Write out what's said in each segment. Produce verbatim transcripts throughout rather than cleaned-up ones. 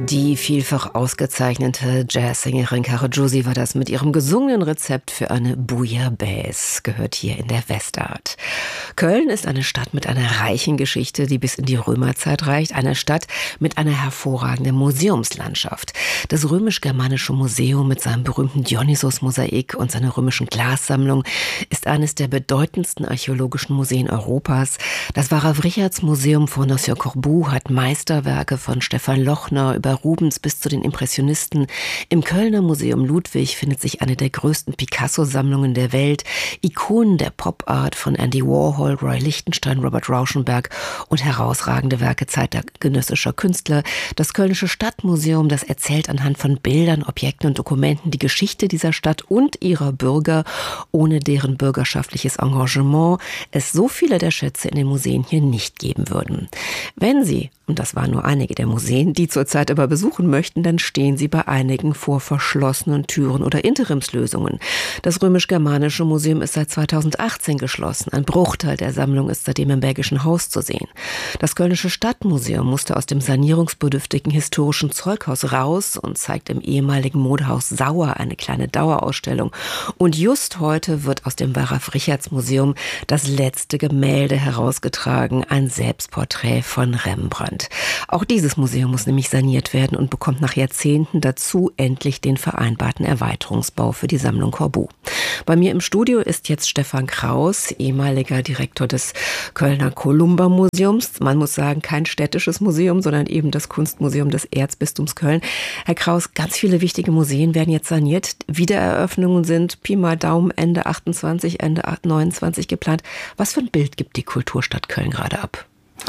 Die vielfach ausgezeichnete Jazzsängerin Kara Josi war das mit ihrem gesungenen Rezept für eine Bouillabaisse, gehört hier in der Westart. Köln ist eine Stadt mit einer reichen Geschichte, die bis in die Römerzeit reicht. Eine Stadt mit einer hervorragenden Museumslandschaft. Das Römisch-Germanische Museum mit seinem berühmten Dionysos-Mosaik und seiner römischen Glassammlung ist eines der bedeutendsten archäologischen Museen Europas. Das Wawra-Richartz-Museum von Monsieur Corbu hat Meisterwerke von Stefan Lochner über Rubens bis zu den Impressionisten. Im Kölner Museum Ludwig findet sich eine der größten Picasso-Sammlungen der Welt. Ikonen der Pop-Art von Andy Warhol, Roy Lichtenstein, Robert Rauschenberg und herausragende Werke zeitgenössischer Künstler. Das Kölnische Stadtmuseum, das erzählt anhand von Bildern, Objekten und Dokumenten die Geschichte dieser Stadt und ihrer Bürger, ohne deren bürgerschaftliches Engagement es so viele der Schätze in den Museen hier nicht geben würden. Wenn Sie, und das waren nur einige der Museen, die zurzeit aber besuchen möchten, dann stehen Sie bei einigen vor verschlossenen Türen oder Interimslösungen. Das Römisch-Germanische Museum ist seit zweitausendachtzehn geschlossen. Ein Bruchteil der Sammlung ist seitdem im Bergischen Haus zu sehen. Das Kölnische Stadtmuseum musste aus dem sanierungsbedürftigen historischen Zeughaus raus und zeigt im ehemaligen Modehaus Sauer eine kleine Dauerausstellung. Und just heute wird aus dem Wawra-Richartz-Museum das letzte Gemälde herausgetragen, ein Selbstporträt von Rembrandt. Auch dieses Museum muss nämlich saniert werden und bekommt nach Jahrzehnten dazu endlich den vereinbarten Erweiterungsbau für die Sammlung Corbu. Bei mir im Studio ist jetzt Stefan Kraus, ehemaliger Direktor des Kölner Columba-Museums. Man muss sagen, kein städtisches Museum, sondern eben das Kunstmuseum des Erzbistums Köln. Herr Kraus, ganz viele wichtige Museen werden jetzt saniert. Wiedereröffnungen sind Pi mal Daumen Ende achtundzwanzig, Ende neunundzwanzig geplant. Was für ein Bild gibt die Kulturstadt Köln gerade ab?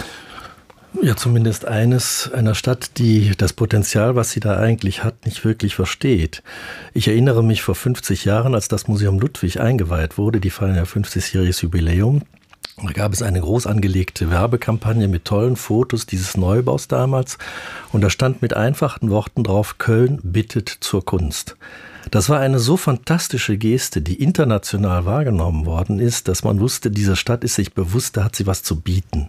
Ja, zumindest eines einer Stadt, die das Potenzial, was sie da eigentlich hat, nicht wirklich versteht. Ich erinnere mich vor fünfzig Jahren, als das Museum Ludwig eingeweiht wurde, die feiern ja fünfzigjähriges Jubiläum. Da gab es eine groß angelegte Werbekampagne mit tollen Fotos dieses Neubaus damals. Und da stand mit einfachen Worten drauf: Köln bittet zur Kunst. Das war eine so fantastische Geste, die international wahrgenommen worden ist, dass man wusste, diese Stadt ist sich bewusst, da hat sie was zu bieten.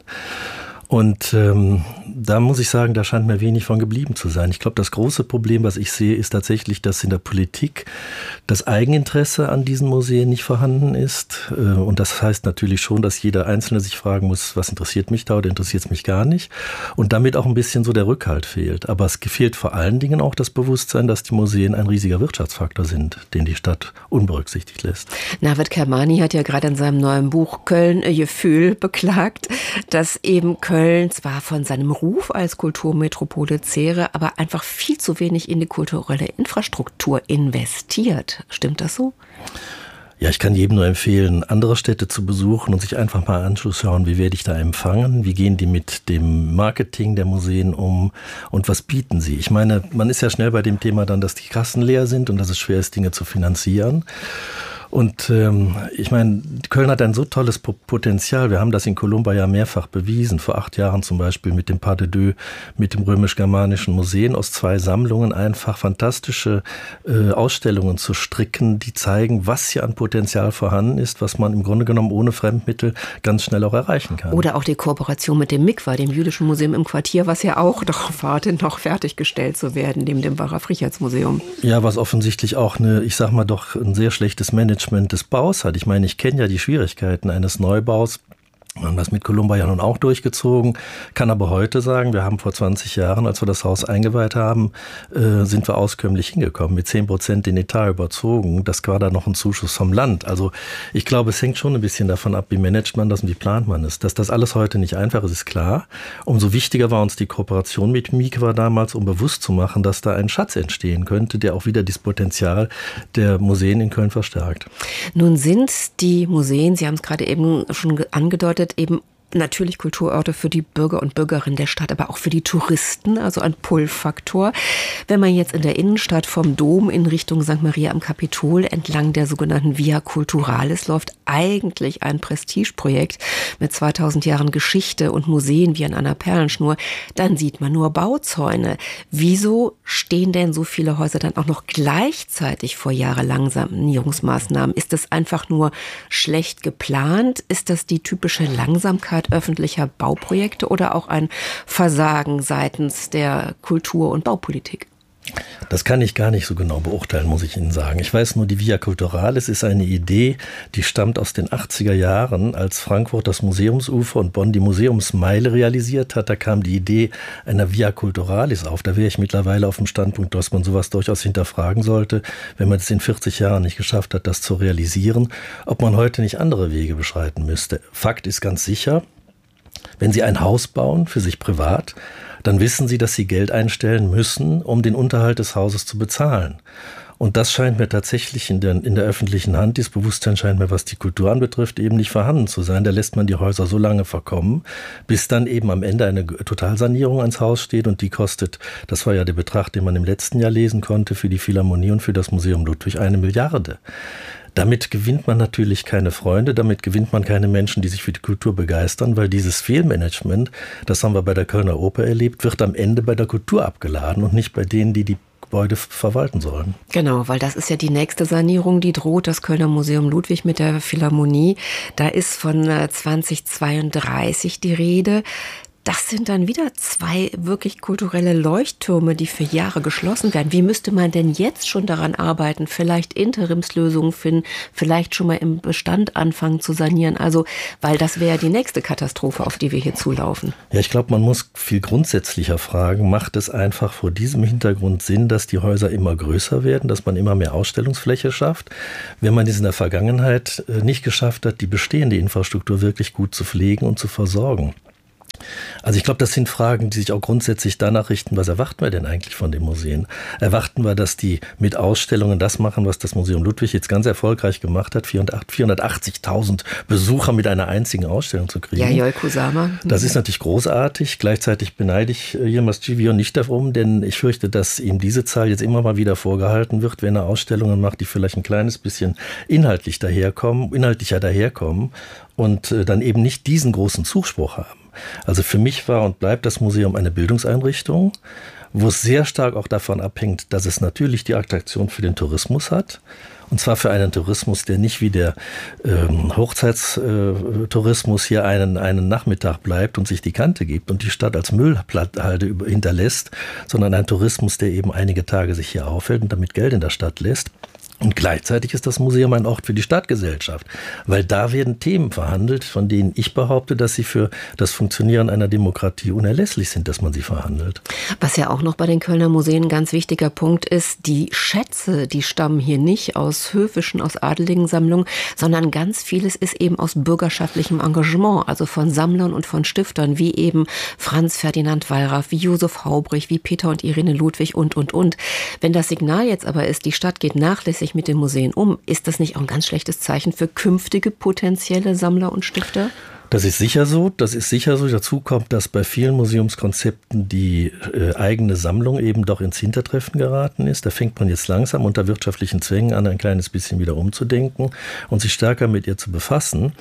Und ähm, da muss ich sagen, da scheint mir wenig von geblieben zu sein. Ich glaube, das große Problem, was ich sehe, ist tatsächlich, dass in der Politik das Eigeninteresse an diesen Museen nicht vorhanden ist. Äh, und das heißt natürlich schon, dass jeder Einzelne sich fragen muss, was interessiert mich da oder interessiert es mich gar nicht. Und damit auch ein bisschen so der Rückhalt fehlt. Aber es fehlt vor allen Dingen auch das Bewusstsein, dass die Museen ein riesiger Wirtschaftsfaktor sind, den die Stadt unberücksichtigt lässt. Navid Kermani hat ja gerade in seinem neuen Buch Köln ein Gefühl beklagt, dass eben Köln zwar von seinem Ruf als Kulturmetropole zehre, aber einfach viel zu wenig in die kulturelle Infrastruktur investiert. Stimmt das so? Ja, ich kann jedem nur empfehlen, andere Städte zu besuchen und sich einfach mal anzuschauen, wie werde ich da empfangen, wie gehen die mit dem Marketing der Museen um und was bieten sie. Ich meine, man ist ja schnell bei dem Thema dann, dass die Kassen leer sind und dass es schwer ist, Dinge zu finanzieren. Und ähm, ich meine, Köln hat ein so tolles Potenzial. Wir haben das in Columba ja mehrfach bewiesen. Vor acht Jahren zum Beispiel mit dem Pas de Deux, mit dem Römisch-Germanischen Museum aus zwei Sammlungen einfach fantastische äh, Ausstellungen zu stricken, die zeigen, was hier an Potenzial vorhanden ist, was man im Grunde genommen ohne Fremdmittel ganz schnell auch erreichen kann. Oder auch die Kooperation mit dem Mikva, dem Jüdischen Museum im Quartier, was ja auch darauf wartet, noch fertiggestellt zu werden, neben dem Wawra-Richartz-Museum. Ja, was offensichtlich auch eine, ich sag mal doch, ein sehr schlechtes Management des Baus hat. Ich meine, ich kenne ja die Schwierigkeiten eines Neubaus. Wir haben das mit Columba ja nun auch durchgezogen, kann aber heute sagen, wir haben vor zwanzig Jahren, als wir das Haus eingeweiht haben, äh, sind wir auskömmlich hingekommen, mit zehn Prozent den Etat überzogen. Das war dann noch ein Zuschuss vom Land. Also ich glaube, es hängt schon ein bisschen davon ab, wie managt man das und wie plant man es. Dass das alles heute nicht einfach ist, ist klar. Umso wichtiger war uns die Kooperation mit Mikva damals, um bewusst zu machen, dass da ein Schatz entstehen könnte, der auch wieder das Potenzial der Museen in Köln verstärkt. Nun sind die Museen, Sie haben es gerade eben schon angedeutet, eben natürlich Kulturorte für die Bürger und Bürgerinnen der Stadt, aber auch für die Touristen, also ein Pull-Faktor. Wenn man jetzt in der Innenstadt vom Dom in Richtung Sankt Maria am Kapitol entlang der sogenannten Via Culturalis läuft, eigentlich ein Prestigeprojekt mit zweitausend Jahren Geschichte und Museen wie an einer Perlenschnur, dann sieht man nur Bauzäune. Wieso stehen denn so viele Häuser dann auch noch gleichzeitig vor jahrelangen Sanierungsmaßnahmen? Ist das einfach nur schlecht geplant? Ist das die typische Langsamkeit Unsicherheit öffentlicher Bauprojekte oder auch ein Versagen seitens der Kultur- und Baupolitik? Das kann ich gar nicht so genau beurteilen, muss ich Ihnen sagen. Ich weiß nur, die Via Culturalis ist eine Idee, die stammt aus den achtziger Jahren, als Frankfurt das Museumsufer und Bonn die Museumsmeile realisiert hat. Da kam die Idee einer Via Culturalis auf. Da wäre ich mittlerweile auf dem Standpunkt, dass man sowas durchaus hinterfragen sollte, wenn man es in vierzig Jahren nicht geschafft hat, das zu realisieren, ob man heute nicht andere Wege beschreiten müsste. Fakt ist ganz sicher, wenn Sie ein Haus bauen, für sich privat, dann wissen Sie, dass Sie Geld einstellen müssen, um den Unterhalt des Hauses zu bezahlen. Und das scheint mir tatsächlich in der, in der öffentlichen Hand, dieses Bewusstsein scheint mir, was die Kultur anbetrifft, eben nicht vorhanden zu sein. Da lässt man die Häuser so lange verkommen, bis dann eben am Ende eine Totalsanierung ans Haus steht und die kostet, das war ja der Betrag, den man im letzten Jahr lesen konnte, für die Philharmonie und für das Museum Ludwig, eine Milliarde. Damit gewinnt man natürlich keine Freunde, damit gewinnt man keine Menschen, die sich für die Kultur begeistern, weil dieses Fehlmanagement, das haben wir bei der Kölner Oper erlebt, wird am Ende bei der Kultur abgeladen und nicht bei denen, die die Gebäude verwalten sollen. Genau, weil das ist ja die nächste Sanierung, die droht, das Kölner Museum Ludwig mit der Philharmonie. Da ist von zweitausendzweiunddreißig die Rede. Das sind dann wieder zwei wirklich kulturelle Leuchttürme, die für Jahre geschlossen werden. Wie müsste man denn jetzt schon daran arbeiten, vielleicht Interimslösungen finden, vielleicht schon mal im Bestand anfangen zu sanieren? Also, weil das wäre die nächste Katastrophe, auf die wir hier zulaufen. Ja, ich glaube, man muss viel grundsätzlicher fragen, macht es einfach vor diesem Hintergrund Sinn, dass die Häuser immer größer werden, dass man immer mehr Ausstellungsfläche schafft, wenn man es in der Vergangenheit nicht geschafft hat, die bestehende Infrastruktur wirklich gut zu pflegen und zu versorgen? Also ich glaube, das sind Fragen, die sich auch grundsätzlich danach richten, was erwarten wir denn eigentlich von den Museen? Erwarten wir, dass die mit Ausstellungen das machen, was das Museum Ludwig jetzt ganz erfolgreich gemacht hat, vierhundertachtzigtausend Besucher mit einer einzigen Ausstellung zu kriegen? Ja, Yayoi Kusama. Das ist natürlich großartig. Gleichzeitig beneide ich Yilmaz Civior nicht darum, denn ich fürchte, dass ihm diese Zahl jetzt immer mal wieder vorgehalten wird, wenn er Ausstellungen macht, die vielleicht ein kleines bisschen inhaltlich daherkommen, inhaltlicher daherkommen und dann eben nicht diesen großen Zuspruch haben. Also für mich war und bleibt das Museum eine Bildungseinrichtung, wo es sehr stark auch davon abhängt, dass es natürlich die Attraktion für den Tourismus hat. Und zwar für einen Tourismus, der nicht wie der ähm, Hochzeitstourismus hier einen, einen Nachmittag bleibt und sich die Kante gibt und die Stadt als Müllhalde hinterlässt, sondern ein Tourismus, der eben einige Tage sich hier aufhält und damit Geld in der Stadt lässt. Und gleichzeitig ist das Museum ein Ort für die Stadtgesellschaft, weil da werden Themen verhandelt, von denen ich behaupte, dass sie für das Funktionieren einer Demokratie unerlässlich sind, dass man sie verhandelt. Was ja auch noch bei den Kölner Museen ein ganz wichtiger Punkt ist, die Schätze, die stammen hier nicht aus höfischen, aus adeligen Sammlungen, sondern ganz vieles ist eben aus bürgerschaftlichem Engagement, also von Sammlern und von Stiftern, wie eben Franz Ferdinand Wallraff, wie Josef Haubrich, wie Peter und Irene Ludwig und, und, und. Wenn das Signal jetzt aber ist, die Stadt geht nachlässig mit den Museen um, ist das nicht auch ein ganz schlechtes Zeichen für künftige potenzielle Sammler und Stifter? Das ist sicher so. Das ist sicher so. Dazu kommt, dass bei vielen Museumskonzepten die äh, eigene Sammlung eben doch ins Hintertreffen geraten ist. Da fängt man jetzt langsam unter wirtschaftlichen Zwängen an, ein kleines bisschen wieder umzudenken und sich stärker mit ihr zu befassen.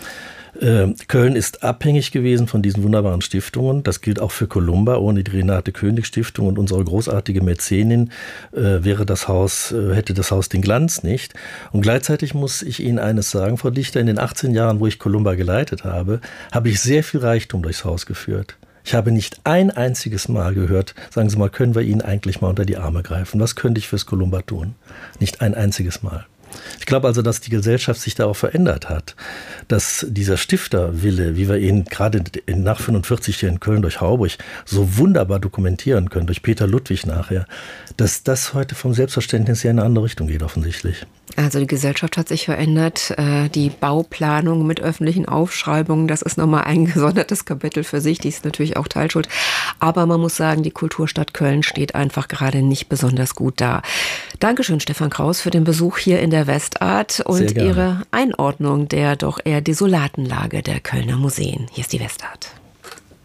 Köln ist abhängig gewesen von diesen wunderbaren Stiftungen. Das gilt auch für Columba. Ohne die Renate König Stiftung und unsere großartige Mäzenin äh, wäre das Haus, äh, hätte das Haus den Glanz nicht. Und gleichzeitig muss ich Ihnen eines sagen, Frau Dichter, in den achtzehn Jahren, wo ich Columba geleitet habe, habe ich sehr viel Reichtum durchs Haus geführt. Ich habe nicht ein einziges Mal gehört, sagen Sie mal, können wir Ihnen eigentlich mal unter die Arme greifen? Was könnte ich fürs Columba tun? Nicht ein einziges Mal. Ich glaube also, dass die Gesellschaft sich da auch verändert hat, dass dieser Stifterwille, wie wir ihn gerade nach fünfundvierzig hier in Köln durch Haubrich so wunderbar dokumentieren können, durch Peter Ludwig nachher, dass das heute vom Selbstverständnis her in eine andere Richtung geht offensichtlich. Also die Gesellschaft hat sich verändert, die Bauplanung mit öffentlichen Aufschreibungen, das ist nochmal ein gesondertes Kapitel für sich, die ist natürlich auch Teilschuld. Aber man muss sagen, die Kulturstadt Köln steht einfach gerade nicht besonders gut da. Dankeschön, Stefan Kraus, für den Besuch hier in der Westart und Ihre Einordnung der doch eher desolaten Lage der Kölner Museen. Hier ist die Westart.